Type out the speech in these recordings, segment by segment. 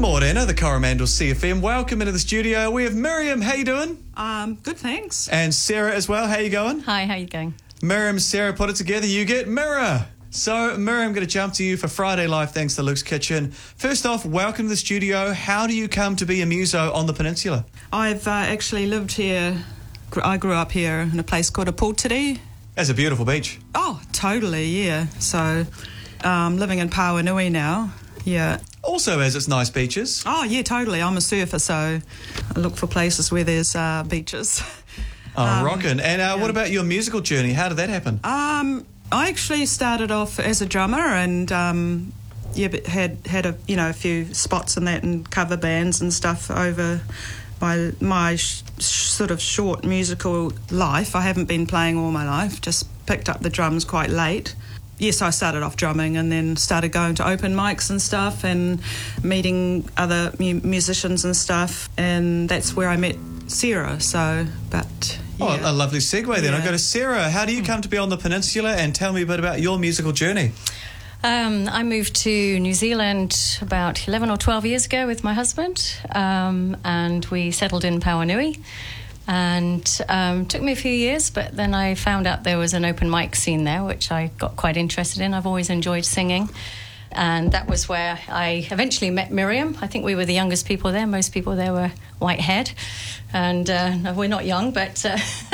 Morena, the Coromandel CFM. Welcome into the studio. We have Miriam. How you doing? Good, thanks. And Sarah as well. How you going? Hi, how you going? Miriam, Sarah, put it together. You get Mirror. So, Miriam, I'm going to jump to you for Friday Live thanks to Luke's Kitchen. First off, welcome to the studio. How do you come to be a muso on the peninsula? I've actually lived here. I grew up here in a place called Apultiri. That's a beautiful beach. Oh, totally, yeah. So, living in Pauanui now, yeah. Also has its nice beaches. Oh, yeah, totally. I'm a surfer, so I look for places where there's beaches. Rockin'. And what about your musical journey? How did that happen? I actually started off as a drummer and but had a few spots in that and cover bands and stuff over my sort of short musical life. I haven't been playing all my life, just picked up the drums quite late. Yes, I started off drumming and then started going to open mics and stuff and meeting other musicians and stuff, and that's where I met Sarah. So, but... Oh, yeah. a lovely segue then. Yeah. I'll go to Sarah. How do you come to be on the peninsula, and tell me a bit about your musical journey? I moved to New Zealand about 11 or 12 years ago with my husband, and we settled in Pauanui. And took me a few years, but then I found out there was an open mic scene there, which I got quite interested in. I've always enjoyed singing. And that was where I eventually met Miriam. I think we were the youngest people there. Most people there were white-haired. And we're not young, but...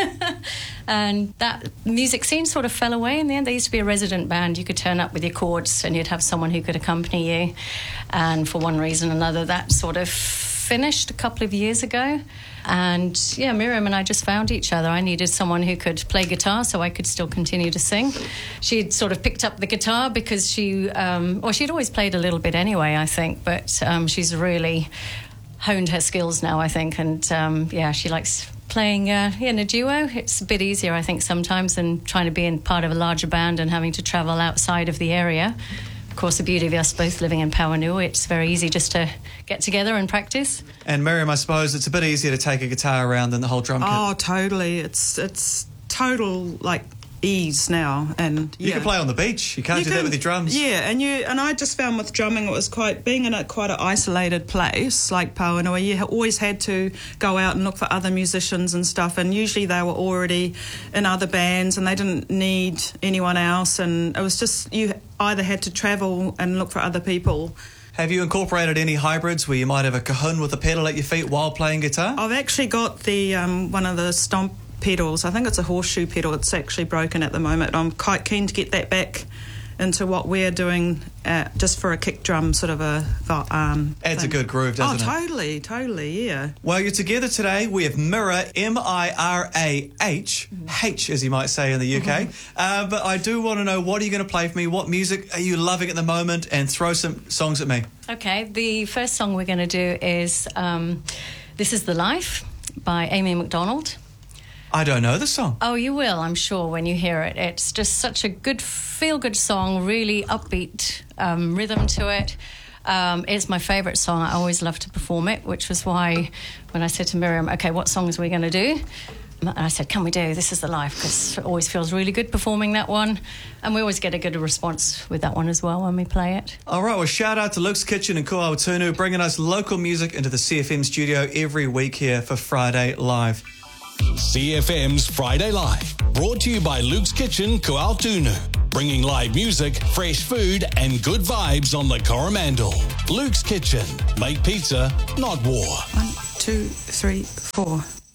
and that music scene sort of fell away in the end. There used to be a resident band. You could turn up with your chords and you'd have someone who could accompany you. And for one reason or another, that sort of finished a couple of years ago. And yeah, Miriam and I just found each other. I needed someone who could play guitar so I could still continue to sing. She'd sort of picked up the guitar because she'd always played a little bit anyway, I think, but she's really honed her skills now, I think. And she likes playing in a duo. It's a bit easier, I think, sometimes than trying to be in part of a larger band and having to travel outside of the area. Of course, the beauty of us both living in Pauanui, it's very easy just to get together and practice. And Miriam, I suppose it's a bit easier to take a guitar around than the whole drum kit. Oh, totally. It's total, like, ease now. And you can play on the beach. You can't do that with your drums. Yeah, and I just found with drumming it was being in quite an isolated place like Pauanui, you always had to go out and look for other musicians and stuff, and usually they were already in other bands and they didn't need anyone else, and it was just you either had to travel and look for other people. Have you incorporated any hybrids where you might have a cajon with a pedal at your feet while playing guitar? I've actually got the one of the stomp pedals. I think it's a horseshoe pedal. It's actually broken at the moment. I'm quite keen to get that back into what we're doing just for a kick drum sort of a adds thing. a good groove, doesn't it? Totally, yeah. Well, you're together today. We have Mirror, Mirah, H as you might say in the UK. But I do want to know, what are you going to play for me? What music are you loving at the moment? And throw some songs at me. Okay, the first song we're going to do is This Is the Life by Amy McDonald. I don't know the song. Oh, you will, I'm sure, when you hear it. It's just such a good, feel-good song, really upbeat rhythm to it. It's my favourite song. I always love to perform it, which was why when I said to Miriam, OK, what songs are we going to do? And I said, can we do This Is the Life? Because it always feels really good performing that one. And we always get a good response with that one as well when we play it. All right, well, shout out to Luke's Kitchen in Kuaotunu, bringing us local music into the CFM studio every week here for Friday Live. CFM's Friday Live, brought to you by Luke's Kitchen, Kuaotunu, bringing live music, fresh food and good vibes on the Coromandel. Luke's Kitchen, make pizza, not war. 1, 2, 3, 4.